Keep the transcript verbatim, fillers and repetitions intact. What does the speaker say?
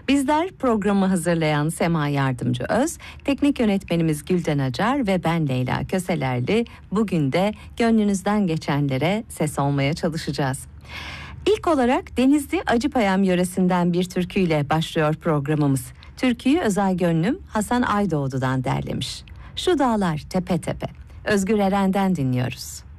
Bizler programı hazırlayan Sema Yardımcı Öz, teknik yönetmenimiz Gülden Acar ve ben Leyla Köselerli bugün de gönlünüzden geçenlere ses olmaya çalışacağız. İlk olarak Denizli Acıpayam yöresinden bir türküyle başlıyor programımız. Türküyü Özay Gönlüm Hasan Aydoğdu'dan derlemiş. Şu dağlar tepe tepe. Özgür Eren'den dinliyoruz.